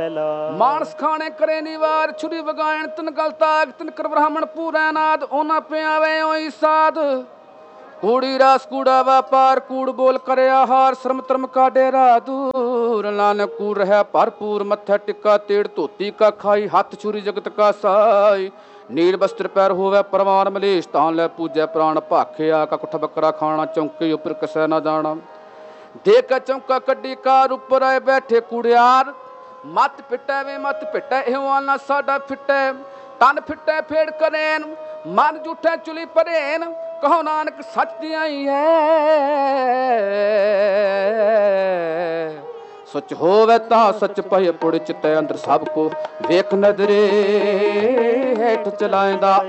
मानस खाने करे निवार छुरी वगायन तिन गल ताग तिन कर ब्राह्मण पूरा नाद ओना प्यावे ओई साध कूड़ी रास कूड़ा व्यापार कूड़ बोल करे आहार श्रम तरम का डेरा दूर नानक कूड़ रहा भरपूर मत्था टिक्का तेड़ धोती का खाई हाथ छुरी जगत का साई नील वस्त्र पैर होवे परवान मलेश तान ले पूजै प्राण भाखिया का कुठ बकरा खाना चौंके उपर कसै ना जाना देख चौंका कड्डी कार उपर आए बैठे कूड़ियार मत पिटै वे मत पिटै एवाना साडा फिटै तन फिटै फेड़ करेन मन जूठै चुली परेन कहो नानक सच दियां ही है सच होवे तां सच पय पुड़ चितै अंदर सब को वेख नजरे हेठ चलाएंदा